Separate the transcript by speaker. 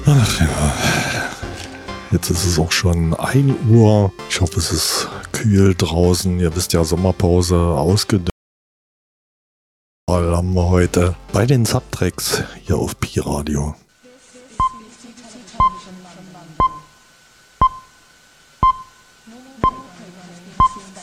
Speaker 1: Ach ja, jetzt ist es auch schon 1 Uhr. Ich hoffe, es ist kühl draußen. Ihr wisst ja, Sommerpause ausgedünnt. Haben wir heute bei den Subtracks hier auf Pi-Radio.